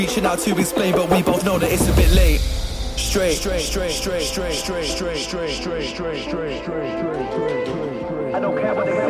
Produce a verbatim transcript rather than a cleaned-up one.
Reaching out to explain, but we both know that it's a bit late. Straight, straight, straight, straight, straight, straight, straight, straight, straight, straight, straight, straight, straight, straight. I don't care what they